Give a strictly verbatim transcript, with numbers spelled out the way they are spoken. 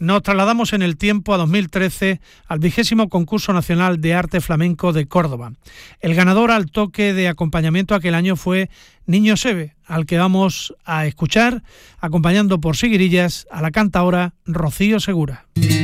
Nos trasladamos en el tiempo a dos mil trece al vigésimo concurso nacional de arte flamenco de Córdoba. El ganador al toque de acompañamiento aquel año fue Niño Seve, al que vamos a escuchar acompañando por siguirillas a la cantaora Rocío Segura.